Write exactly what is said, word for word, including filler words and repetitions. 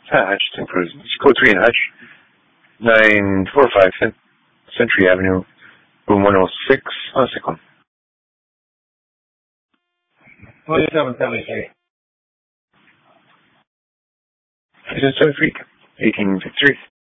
Ah, Hutchinson Cruise. It's code three in Hutch. nine four five Century Avenue, room one oh six, on Second. twenty-seven seventy-three. twenty-seven seventy-three, eighteen fifty-three.